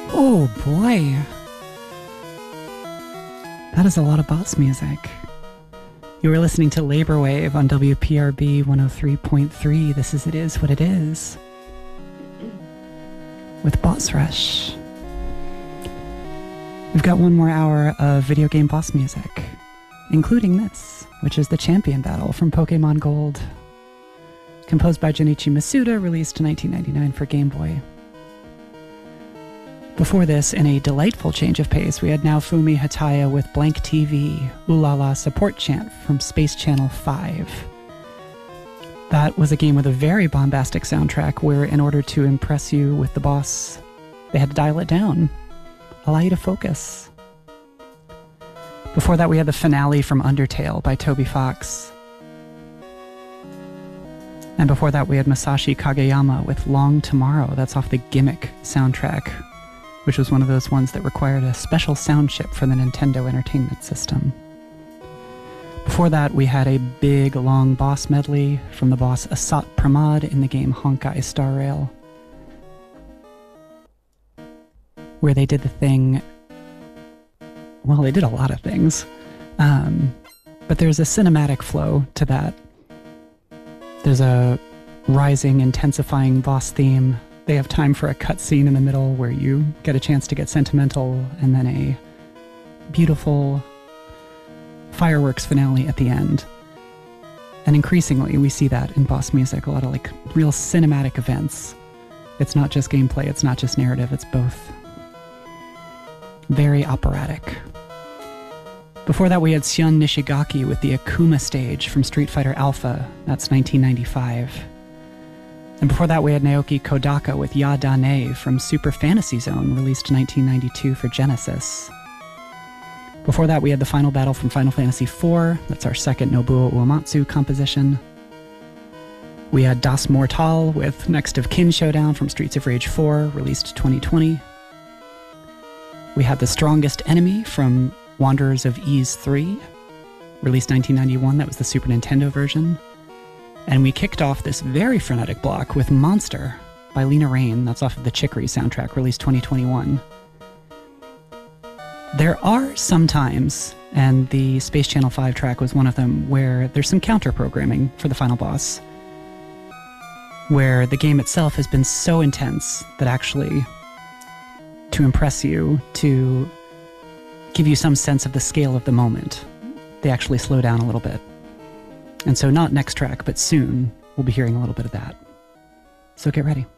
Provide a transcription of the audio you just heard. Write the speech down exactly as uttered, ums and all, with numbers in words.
Oh boy. That is a lot of boss music. You were listening to Labor Wave on W P R B one oh three point three. This is It Is What It Is with Boss Rush. We've got one more hour of video game boss music, including this, which is the Champion Battle from Pokemon Gold. Composed by Junichi Masuda, released in nineteen ninety-nine for Game Boy. Before this, in a delightful change of pace, we had Naofumi Hataya with Blank T V, Ooh La La Support Chant from Space Channel five. That was a game with a very bombastic soundtrack where, in order to impress you with the boss, they had to dial it down, allow you to focus. Before that, we had the finale from Undertale by Toby Fox. And before that, we had Masashi Kageyama with Long Tomorrow. That's off the Gimmick soundtrack, which was one of those ones that required a special sound chip for the Nintendo Entertainment System. Before that, we had a big, long boss medley from the boss Asat Pramod in the game Honkai Star Rail, where they did the thing... Well, they did a lot of things. Um, but there's a cinematic flow to that. There's a rising, intensifying boss theme. They have time for a cutscene in the middle where you get a chance to get sentimental, and then a beautiful fireworks finale at the end. And increasingly, we see that in boss music, a lot of like real cinematic events. It's not just gameplay, it's not just narrative, it's both. Very operatic. Before that, we had Sion Nishigaki with the Akuma stage from Street Fighter Alpha. That's nineteen ninety-five. And before that, we had Naoki Kodaka with Ya Dane from Super Fantasy Zone, released in nineteen ninety-two for Genesis. Before that, we had the final battle from Final Fantasy four. That's our second Nobuo Uematsu composition. We had Das Mortal with Next of Kin Showdown from Streets of Rage four, released twenty twenty. We had The Strongest Enemy from Wanderers of Ys three, released nineteen ninety-one. That was the Super Nintendo version. And we kicked off this very frenetic block with Monster by Lena Raine. That's off of the Chicory soundtrack, released twenty twenty-one. There are some times, and the Space Channel five track was one of them, where there's some counter-programming for the final boss, where the game itself has been so intense that actually, to impress you, to give you some sense of the scale of the moment, they actually slow down a little bit. And so not next track, but soon, we'll be hearing a little bit of that. So get ready.